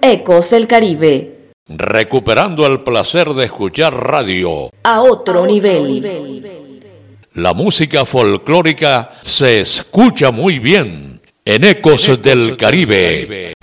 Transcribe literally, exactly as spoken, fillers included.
Ecos del Caribe. Recuperando el placer de escuchar radio a otro, a otro nivel. nivel. La música folclórica se escucha muy bien en Ecos, en Ecos del, del Caribe. Caribe.